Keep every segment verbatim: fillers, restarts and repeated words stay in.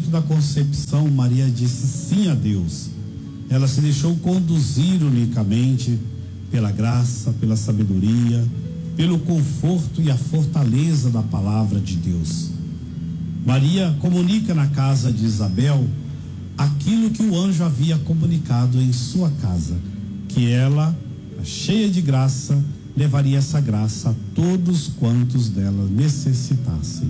momento da concepção, Maria disse sim a Deus. Ela se deixou conduzir unicamente pela graça, pela sabedoria, pelo conforto e a fortaleza da palavra de Deus. Maria comunica na casa de Isabel aquilo que o anjo havia comunicado em sua casa, que ela, cheia de graça, levaria essa graça a todos quantos dela necessitassem.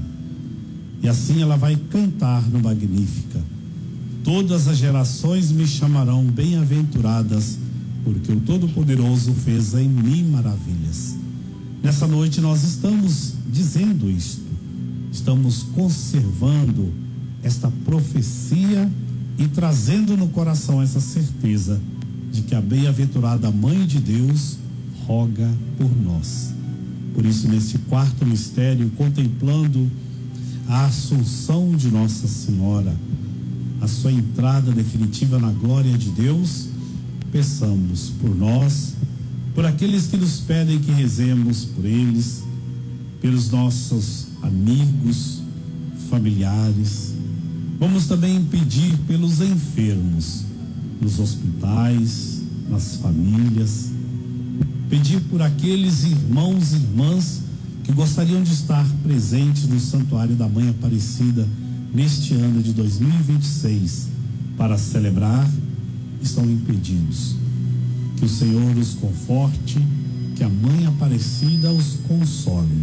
E assim ela vai cantar no Magnífica: todas as gerações me chamarão bem-aventuradas, porque o Todo-Poderoso fez em mim maravilhas. Nessa noite nós estamos dizendo isto, estamos conservando esta profecia e trazendo no coração essa certeza de que a bem-aventurada Mãe de Deus roga por nós. Por isso, neste quarto mistério, contemplando a Assunção de Nossa Senhora, a sua entrada definitiva na glória de Deus, peçamos por nós, por aqueles que nos pedem que rezemos por eles, pelos nossos amigos, familiares. Vamos também pedir pelos enfermos, nos hospitais, nas famílias, pedir por aqueles irmãos e irmãs que gostariam de estar presentes no Santuário da Mãe Aparecida neste ano de dois mil e vinte e seis para celebrar, estão impedidos. Que o Senhor os conforte, que a Mãe Aparecida os console.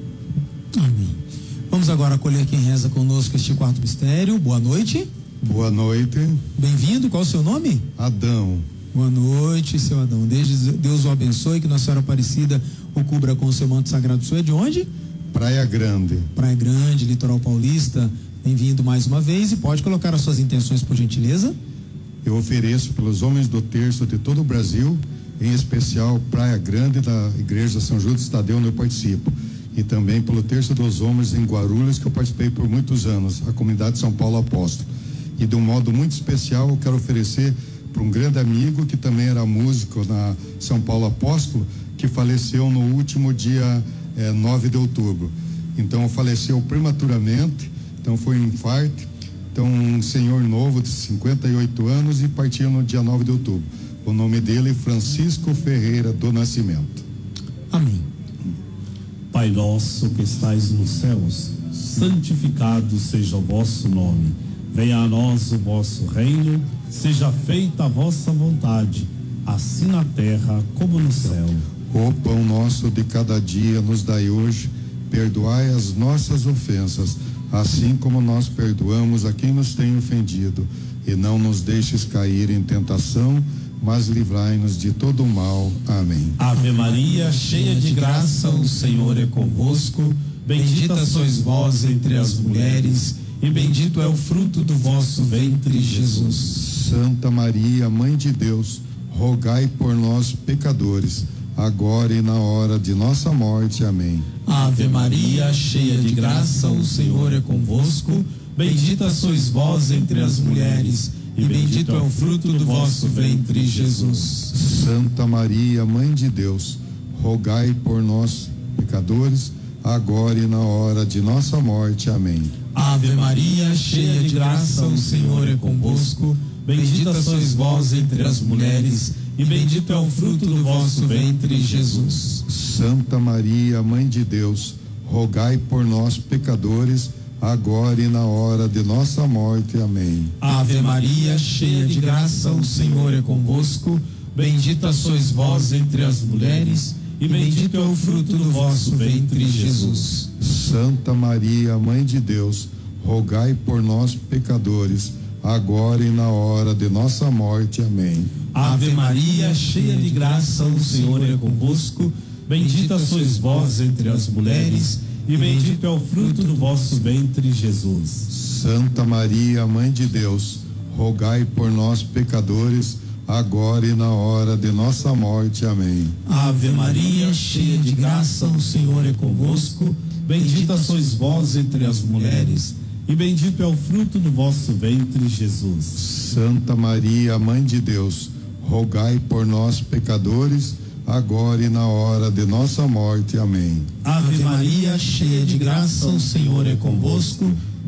Amém. Vamos agora acolher quem reza conosco este quarto mistério. Boa noite. Boa noite. Bem-vindo, qual o seu nome? Adão. Boa noite, seu Adão. Desde Deus o abençoe, que Nossa Senhora Aparecida o cubra com o seu manto sagrado. O senhor é de onde? Praia Grande. Praia Grande, litoral paulista. Bem-vindo mais uma vez e pode colocar as suas intenções, por gentileza. Eu ofereço pelos homens do terço de todo o Brasil, em especial Praia Grande da Igreja São Judas Tadeu, onde eu participo, e também pelo terço dos homens em Guarulhos, que eu participei por muitos anos, a comunidade São Paulo Apóstolo. E de um modo muito especial eu quero oferecer para um grande amigo que também era músico na São Paulo Apóstolo, que faleceu no último dia eh, nove de outubro. Então faleceu prematuramente, então foi um infarto. Então um senhor novo de cinquenta e oito anos e partiu no dia nove de outubro. O nome dele é Francisco Ferreira do Nascimento. Amém. Pai nosso que estais nos céus, santificado seja o vosso nome. Venha a nós o vosso reino, seja feita a vossa vontade, assim na terra como no céu. O pão nosso de cada dia nos dai hoje, perdoai as nossas ofensas, assim como nós perdoamos a quem nos tem ofendido, e não nos deixes cair em tentação, mas livrai-nos de todo o mal. Amém. Ave Maria, cheia de graça, o Senhor é convosco. Bendita sois vós entre as mulheres, e bendito é o fruto do vosso ventre, Jesus. Santa Maria, Mãe de Deus, rogai por nós, pecadores, agora e na hora de nossa morte. Amém. Ave Maria, cheia de graça, o Senhor é convosco. Bendita sois vós entre as mulheres, e bendito é o fruto do vosso ventre, Jesus. Santa Maria, Mãe de Deus, rogai por nós, pecadores, agora e na hora de nossa morte. Amém. Ave Maria, cheia de graça, o Senhor é convosco. Bendita sois vós entre as mulheres, e bendito é o fruto do vosso ventre, Jesus. Santa Maria, Mãe de Deus, rogai por nós, pecadores, agora e na hora de nossa morte. Amém. Ave Maria, cheia de graça, o Senhor é convosco. Bendita sois vós entre as mulheres, e bendito é o fruto do vosso ventre, Jesus. Santa Maria, Mãe de Deus, rogai por nós, pecadores, agora e na hora de nossa morte. Amém. Ave Maria, cheia de graça, o Senhor é convosco. Bendita sois vós entre as mulheres, e bendito é o fruto do vosso ventre, Jesus. Santa Maria, Mãe de Deus, rogai por nós, pecadores, agora e na hora de nossa morte. Amém. Ave Maria, cheia de graça, o Senhor é convosco. Bendita sois vós entre as mulheres, e bendito é o fruto do vosso ventre, Jesus. Santa Maria, Mãe de Deus, rogai por nós, pecadores, agora e na hora de nossa morte. Amém. Ave Maria, cheia de graça, o Senhor é convosco.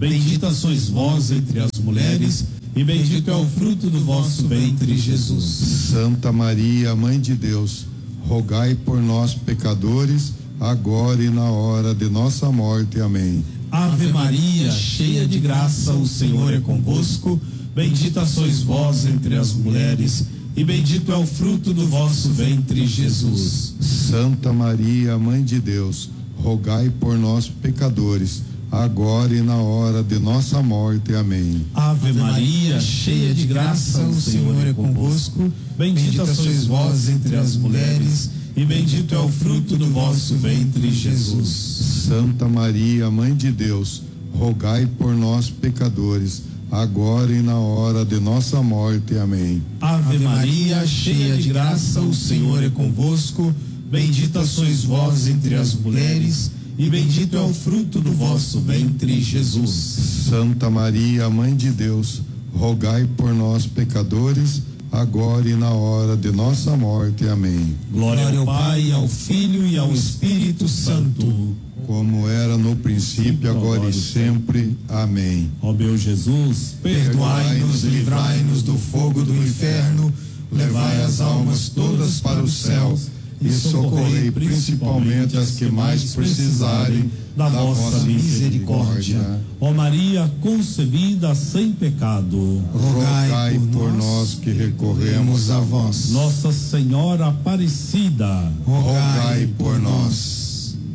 Bendita sois vós entre as mulheres, e bendito é o fruto do vosso ventre, Jesus. Santa Maria, Mãe de Deus, rogai por nós, pecadores, agora e na hora de nossa morte. Amém. Ave Maria, cheia de graça, o Senhor é convosco. Bendita sois vós entre as mulheres, e bendito é o fruto do vosso ventre, Jesus. Santa Maria, Mãe de Deus, rogai por nós, pecadores, agora e na hora de nossa morte. Amém. Ave Maria, cheia de graça, o Senhor é convosco. Bendita sois vós entre as mulheres, e bendito é o fruto do vosso ventre, Jesus. Santa Maria, Mãe de Deus, rogai por nós, pecadores, agora e na hora de nossa morte. Amém. Ave Maria, cheia de graça, o Senhor é convosco. Bendita sois vós entre as mulheres, e bendito é o fruto do vosso ventre, Jesus. Santa Maria, Mãe de Deus, rogai por nós, pecadores, agora e na hora de nossa morte. Amém. Glória ao Pai, ao Filho e ao Espírito Santo, como era no princípio, agora e sempre. Amém. Ó meu Jesus, perdoai-nos, livrai-nos do fogo do inferno, levai as almas todas para os céus e socorrei principalmente as que mais precisarem da vossa misericórdia. Ó Maria concebida sem pecado, rogai por nós que recorremos a vós. Nossa Senhora Aparecida, rogai por nós.